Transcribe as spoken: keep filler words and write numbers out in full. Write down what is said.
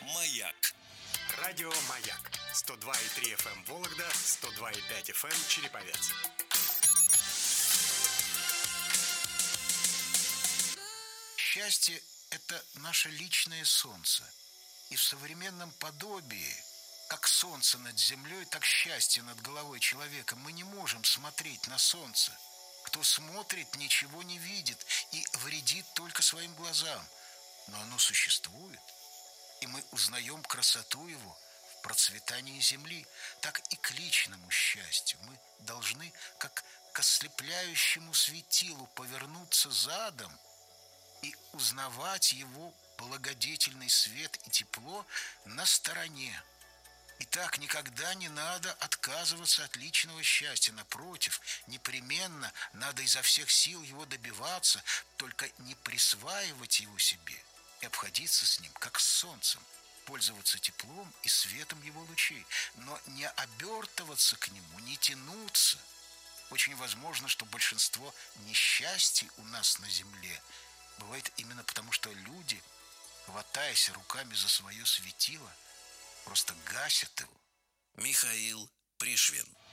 Маяк. Радио «Маяк». сто два и три эф эм Вологда, сто два и пять эф эм Череповец. Счастье – это наше личное солнце. И в современном подобии, как солнце над землей, так счастье над головой человека. Мы не можем смотреть на солнце. Кто смотрит, ничего не видит и вредит только своим глазам. Но оно существует, и мы узнаем красоту его в процветании земли. Так и к личному счастью мы должны, как к ослепляющему светилу, повернуться задом и узнавать его благодетельный свет и тепло на стороне. Итак, никогда не надо отказываться от личного счастья. Напротив, непременно надо изо всех сил его добиваться, только не присваивать его себе и обходиться с ним, как с солнцем, пользоваться теплом и светом его лучей, но не обертываться к нему, не тянуться. Очень возможно, что большинство несчастий у нас на земле бывает именно потому, что люди, хватаясь руками за свое светило, просто гасят его. Михаил Пришвин.